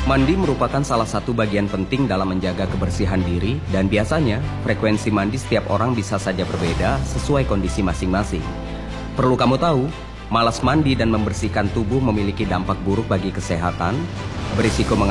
Mandi merupakan salah satu bagian penting dalam menjaga kebersihan diri dan biasanya frekuensi mandi setiap orang bisa saja berbeda sesuai kondisi masing-masing. Perlu kamu tahu, malas mandi dan membersihkan tubuh memiliki dampak buruk bagi kesehatan, berisiko